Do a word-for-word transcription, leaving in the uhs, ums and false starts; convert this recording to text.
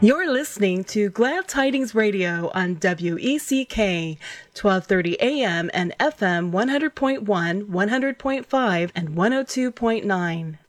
You're listening to Glad Tidings Radio on W E C K, twelve thirty A M and F M one hundred point one, one hundred point five, and one oh two point nine.